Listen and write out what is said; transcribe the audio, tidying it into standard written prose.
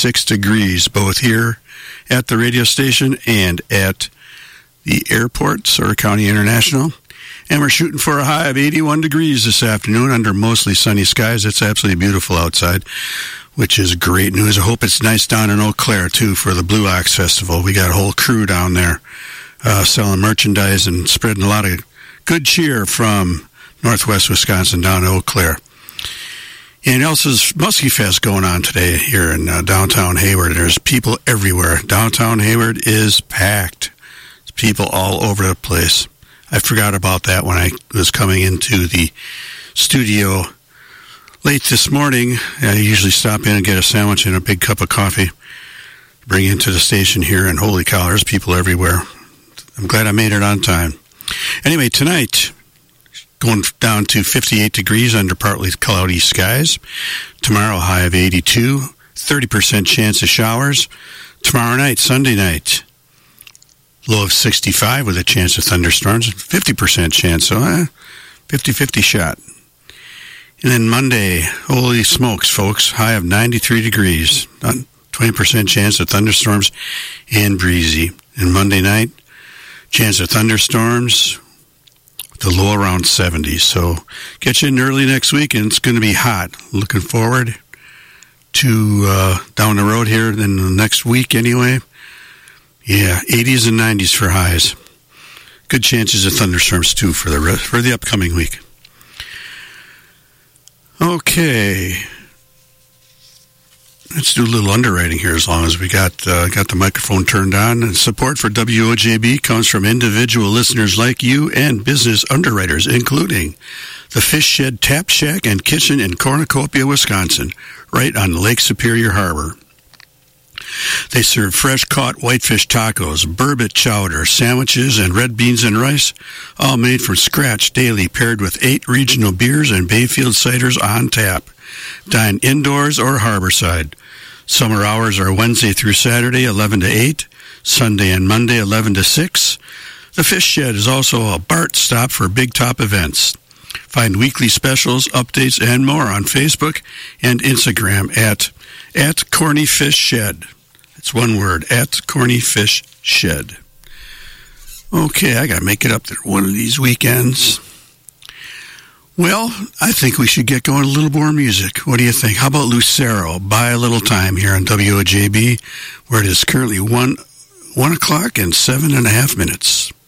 76 degrees, both here at the radio station and at the airport, Sawyer County International. And we're shooting for a high of 81 degrees this afternoon under mostly sunny skies. It's absolutely beautiful outside, which is great news. I hope it's nice down in Eau Claire, too, for the Blue Ox Festival. We got a whole crew down there selling merchandise and spreading a lot of good cheer from northwest Wisconsin down to Eau Claire. And Elsa's Muskie Fest going on today here in downtown Hayward. There's people everywhere. Downtown Hayward is packed. There's people all over the place. I forgot about that when I was coming into the studio late this morning. I usually stop in and get a sandwich and a big cup of coffee, bring it into the station here, and holy cow, there's people everywhere. I'm glad I made it on time. Anyway, tonight, going down to 58 degrees under partly cloudy skies. Tomorrow, high of 82, 30% chance of showers. Tomorrow night, Sunday night, low of 65 with a chance of thunderstorms, 50% chance, so 50-50 shot. And then Monday, holy smokes, folks, high of 93 degrees, 20% chance of thunderstorms and breezy. And Monday night, chance of thunderstorms, the low around 70. So get you in early next week, and it's going to be hot. Looking forward to down the road here in the next week anyway. Yeah, 80s and 90s for highs. Good chances of thunderstorms, too, for the upcoming week. Okay. Let's do a little underwriting here as long as we got the microphone turned on. And support for WOJB comes from individual listeners like you and business underwriters, including the Fish Shed Tap Shack and Kitchen in Cornucopia, Wisconsin, right on Lake Superior Harbor. They serve fresh-caught whitefish tacos, burbot chowder, sandwiches, and red beans and rice, all made from scratch daily, paired with 8 regional beers and Bayfield ciders on tap. Dine indoors or harborside. Summer hours are Wednesday through Saturday, 11 to 8, Sunday and Monday, 11 to 6. The Fish Shed is also a BART stop for big top events. Find weekly specials, updates, and more on Facebook and Instagram at Corny Fish Shed. It's one word, at Corny Fish Shed. Okay, I got to make it up there one of these weekends. Well, I think we should get going a little more music. What do you think? How about Lucero, Buy a Little Time here on WOJB, where it is currently 1 o'clock and 7.5 minutes.